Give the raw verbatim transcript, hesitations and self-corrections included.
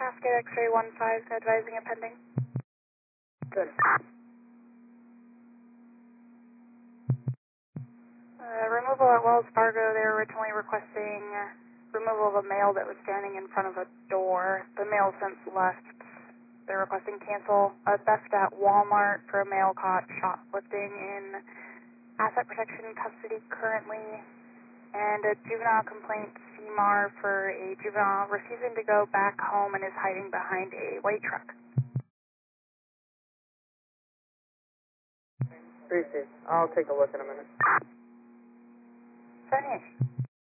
Cascade X-ray one five advising a pending. Good. Uh, removal at Wells Fargo, they were originally requesting removal of a male that was standing in front of a door. The male since left. They're requesting cancel. A theft at Walmart for a male caught shoplifting in asset protection custody currently. And a juvenile complaint C M R for a juvenile refusing to go back home and is hiding behind a white truck. Appreciate it. I'll take a look in a minute. seventy-eight.